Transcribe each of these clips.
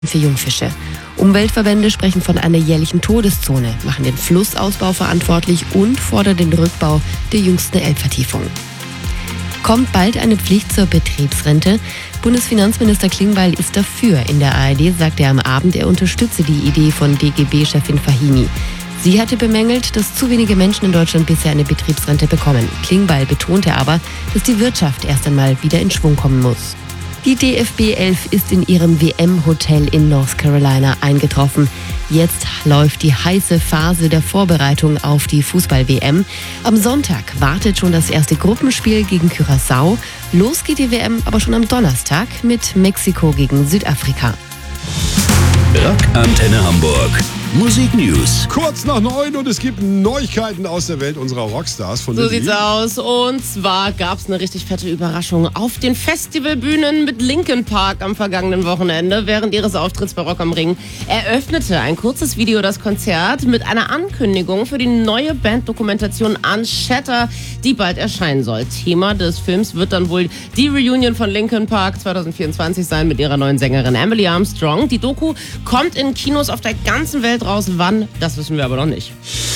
für Jungfische. Umweltverbände sprechen von einer jährlichen Todeszone, machen den Flussausbau verantwortlich und fordern den Rückbau der jüngsten Elbvertiefung. Kommt bald eine Pflicht zur Betriebsrente? Bundesfinanzminister Klingbeil ist dafür. In der ARD sagte er am Abend, er unterstütze die Idee von DGB-Chefin Fahimi. Sie hatte bemängelt, dass zu wenige Menschen in Deutschland bisher eine Betriebsrente bekommen. Klingbeil betonte aber, dass die Wirtschaft erst einmal wieder in Schwung kommen muss. Die DFB 11 ist in ihrem WM-Hotel in North Carolina eingetroffen. Jetzt läuft die heiße Phase der Vorbereitung auf die Fußball-WM. Am Sonntag wartet schon das erste Gruppenspiel gegen Curaçao. Los geht die WM aber schon am Donnerstag mit Mexiko gegen Südafrika. Rockantenne Hamburg. Musik News. Kurz nach 9 und es gibt Neuigkeiten aus der Welt unserer Rockstars. Von so sieht's aus. Und zwar gab's eine richtig fette Überraschung auf den Festivalbühnen mit Linkin Park am vergangenen Wochenende. Während ihres Auftritts bei Rock am Ring eröffnete ein kurzes Video das Konzert mit einer Ankündigung für die neue Banddokumentation Unshatter, die bald erscheinen soll. Thema des Films wird dann wohl die Reunion von Linkin Park 2024 sein mit ihrer neuen Sängerin Emily Armstrong. Die Doku kommt in Kinos auf der ganzen Welt raus. Wann? Das wissen wir aber noch nicht.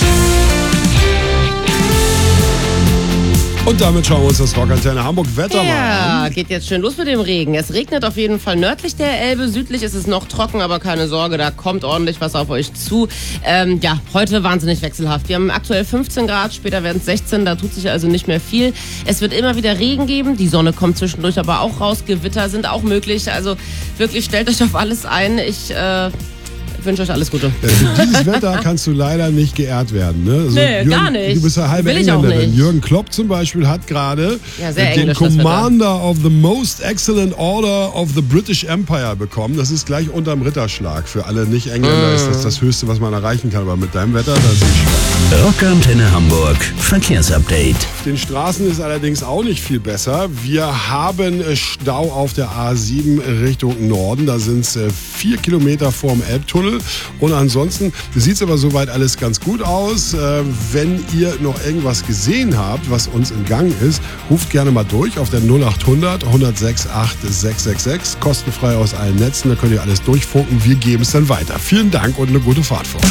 Und damit schauen wir uns das Rockantenne Hamburg Wetter mal an. Ja, geht jetzt schön los mit dem Regen. Es regnet auf jeden Fall nördlich der Elbe. Südlich ist es noch trocken, aber keine Sorge, da kommt ordentlich was auf euch zu. Heute wahnsinnig wechselhaft. Wir haben aktuell 15 Grad, später werden es 16, da tut sich also nicht mehr viel. Es wird immer wieder Regen geben, die Sonne kommt zwischendurch aber auch raus. Gewitter sind auch möglich, also wirklich stellt euch auf alles ein. Ich wünsche euch alles Gute. Für dieses Wetter kannst du leider nicht geehrt werden. Ne? Also Nee, Jürgen, gar nicht. Du bist ja halbe Will ich auch Engländerin. nicht. Jürgen Klopp zum Beispiel hat gerade sehr den englisch, das Commander of the Most Excellent Order of the British Empire bekommen. Das ist gleich unterm Ritterschlag. Für alle Nicht-Engländer ist das Höchste, was man erreichen kann. Aber mit deinem Wetter, das ist schwer. Rockantenne Hamburg. Verkehrsupdate. Auf den Straßen ist allerdings auch nicht viel besser. Wir haben Stau auf der A7 Richtung Norden. Da sind es 4 Kilometer vorm Elbtunnel. Und ansonsten sieht es aber soweit alles ganz gut aus. Wenn ihr noch irgendwas gesehen habt, was uns im Gang ist, ruft gerne mal durch auf der 0800 106 8666. Kostenfrei aus allen Netzen. Da könnt ihr alles durchfunken. Wir geben es dann weiter. Vielen Dank und eine gute Fahrt vor.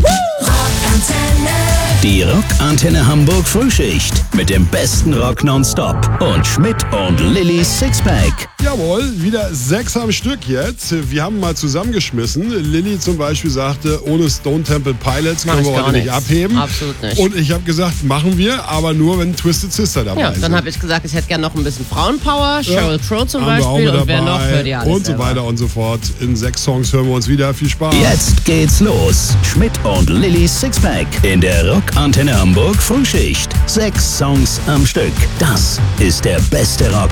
Die Rockantenne Hamburg Frühschicht mit dem besten Rock nonstop und Schmidt und Lillys Sixpack. Jawohl, wieder 6 am Stück jetzt. Wir haben mal zusammengeschmissen. Lilly zum Beispiel sagte, ohne Stone Temple Pilots können wir heute nicht abheben. Absolut nicht. Und ich habe gesagt, machen wir, aber nur, wenn Twisted Sister dabei sind. Dann habe ich gesagt, ich hätte gerne noch ein bisschen Frauenpower. Sheryl Crow zum Haben wir auch Beispiel. mit Und wer noch, dabei. hört ihr alles Und so selber. weiter und so fort. In 6 Songs hören wir uns wieder. Viel Spaß. Jetzt geht's los. Schmidt und Lillys Sixpack in der Rockantenne Hamburg Frühschicht. 6 Songs am Stück. Das ist der beste Rock